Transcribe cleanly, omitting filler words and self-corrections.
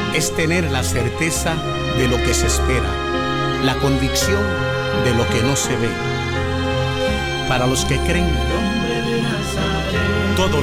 es tener la certeza de lo que se espera, la convicción de lo que no se ve. Para los que creen, todo